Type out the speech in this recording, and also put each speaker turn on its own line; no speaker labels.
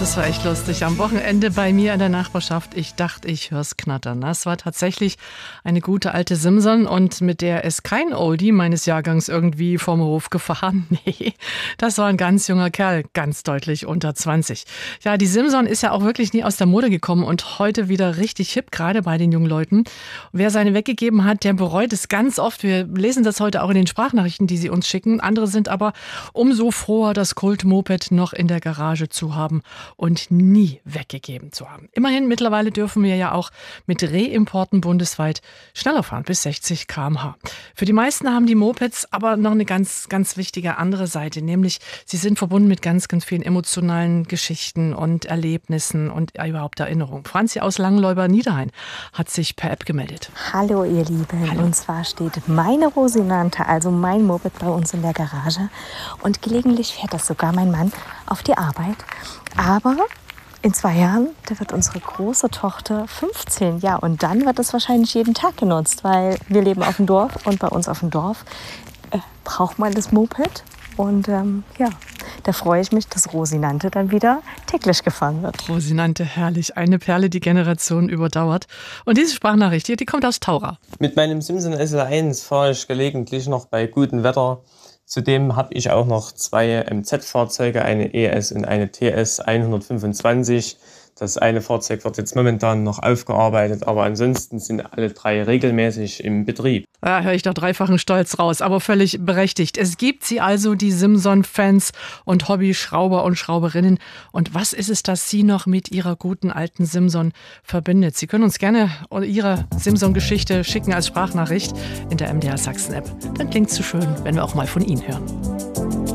Das war echt lustig. Am Wochenende bei mir in der Nachbarschaft, ich dachte, ich hör's knattern. Das war tatsächlich eine gute alte Simson und mit der ist kein Oldie meines Jahrgangs irgendwie vom Hof gefahren. Nee, das war ein ganz junger Kerl, ganz deutlich unter 20. Ja, die Simson ist ja auch wirklich nie aus der Mode gekommen und heute wieder richtig hip, gerade bei den jungen Leuten. Wer seine weggegeben hat, der bereut es ganz oft. Wir lesen das heute auch in den Sprachnachrichten, die sie uns schicken. Andere sind aber umso froher, das Kult-Moped noch in der Garage zu haben und nie weggegeben zu haben. Immerhin, mittlerweile dürfen wir ja auch mit Reimporten bundesweit schneller fahren, bis 60 km/h. Für die meisten haben die Mopeds aber noch eine ganz, ganz wichtige andere Seite, nämlich sie sind verbunden mit ganz, ganz vielen emotionalen Geschichten und Erlebnissen und überhaupt Erinnerungen. Franzi aus Langenleuber Niederrhein hat sich per App gemeldet.
Hallo ihr Lieben, Hallo. Und zwar steht meine Rosinante, also mein Moped bei uns in der Garage und gelegentlich fährt das sogar mein Mann auf die Arbeit. Aber in 2 Jahren, da wird unsere große Tochter 15. Ja, und dann wird das wahrscheinlich jeden Tag genutzt, weil wir leben auf dem Dorf und bei uns auf dem Dorf braucht man das Moped. Und ja, da freue ich mich, dass Rosinante dann wieder täglich gefahren wird.
Rosinante, herrlich. Eine Perle, die Generationen überdauert. Und diese Sprachnachricht hier, die kommt aus Taura.
Mit meinem Simson SL1 fahre ich gelegentlich noch bei gutem Wetter. Zudem habe ich auch noch 2 MZ-Fahrzeuge, eine ES und eine TS 125. Das eine Fahrzeug wird jetzt momentan noch aufgearbeitet, aber ansonsten sind alle 3 regelmäßig im Betrieb.
Da höre ich doch dreifachen Stolz raus, aber völlig berechtigt. Es gibt sie also, die Simson-Fans und Hobby-Schrauber und Schrauberinnen. Und was ist es, das Sie noch mit Ihrer guten alten Simson verbindet? Sie können uns gerne Ihre Simson-Geschichte schicken als Sprachnachricht in der MDR Sachsen-App. Dann klingt es so schön, wenn wir auch mal von Ihnen hören.